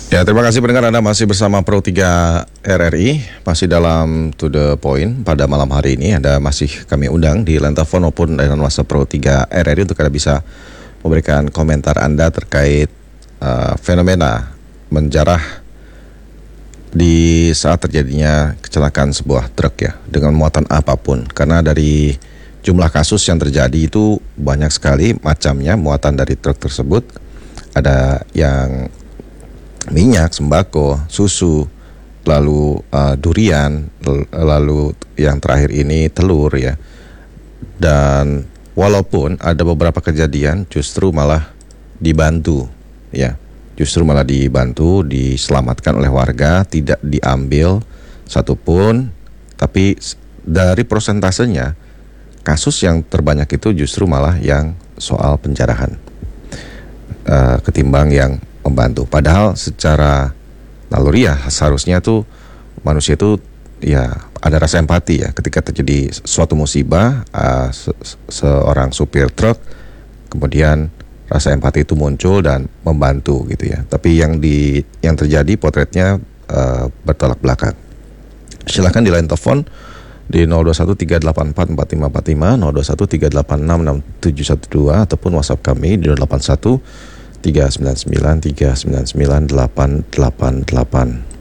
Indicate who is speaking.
Speaker 1: Ya, terima kasih pendengar, Anda masih bersama Pro 3 RRI, masih dalam To The Point. Pada malam hari ini Anda masih kami undang di line telepon maupun layanan WhatsApp Pro 3 RRI untuk Anda bisa memberikan komentar Anda terkait fenomena menjarah di saat terjadinya kecelakaan sebuah truk ya, dengan muatan apapun. Karena dari jumlah kasus yang terjadi itu banyak sekali macamnya muatan dari truk tersebut. Ada yang minyak, sembako, susu, lalu durian, lalu yang terakhir ini telur ya. Dan walaupun ada beberapa kejadian justru malah dibantu ya. Justru malah dibantu, diselamatkan oleh warga, tidak diambil satupun. Tapi dari prosentasenya, kasus yang terbanyak itu justru malah yang soal penjarahan ketimbang yang membantu. Padahal secara naluriah seharusnya tuh manusia itu ya ada rasa empati ya ketika terjadi suatu musibah, seorang supir truk, kemudian rasa empati itu muncul dan membantu gitu ya. Tapi yang terjadi potretnya bertolak belakang. Silakan di line telepon di 0213844545, 0213866712 ataupun WhatsApp kami di 081 399 399 888.